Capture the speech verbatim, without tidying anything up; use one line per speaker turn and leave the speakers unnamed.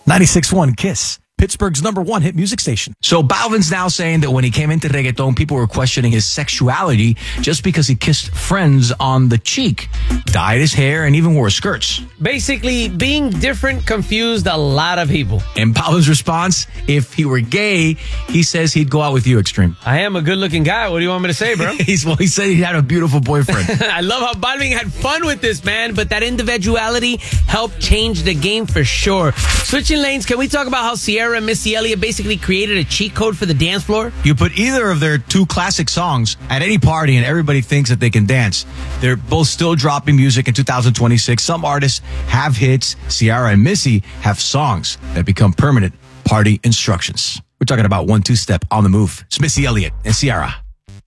ninety-six point one Kiss, Pittsburgh's number one hit music station. So Balvin's now saying that when he came into reggaeton, people were questioning his sexuality just because he kissed friends on the cheek, dyed his hair, and even wore skirts.
Basically, being different confused a lot of people.
And Balvin's response, if he were gay, he says he'd go out with you, Extreme.
I am a good-looking guy. What do you want me to say, bro?
He's, well, he said he had a beautiful boyfriend.
I love how Balvin had fun with this, man, but that individuality helped change the game for sure. Switching lanes, can we talk about how Ciara and Missy Elliott basically created a cheat code for the dance floor?
You put either of their two classic songs at any party and everybody thinks that they can dance. They're both still dropping music in two thousand twenty-six. Some artists have hits. Ciara and Missy have songs that become permanent party instructions. We're talking about one two step on the move. It's Missy Elliott and Ciara.